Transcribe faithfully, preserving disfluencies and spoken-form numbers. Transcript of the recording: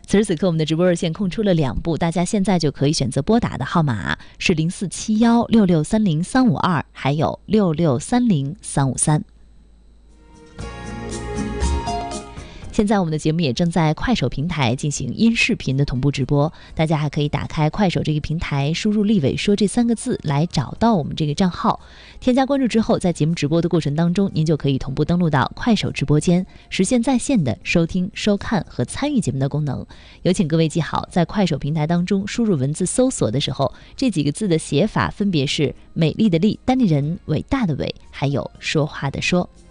此时此刻我们的直播热线空出了两部，大家现在就可以选择拨打的号码是零四七幺六六三零三五二，还有六六三零三五三。现在我们的节目也正在快手平台进行音视频的同步直播，大家还可以打开快手这个平台，输入立伟说这三个字来找到我们这个账号，添加关注之后，在节目直播的过程当中，您就可以同步登录到快手直播间，实现在线的收听、收看和参与节目的功能。有请各位记好，在快手平台当中输入文字搜索的时候，这几个字的写法分别是美丽的丽、单立人、伟大的伟，还有说话的说。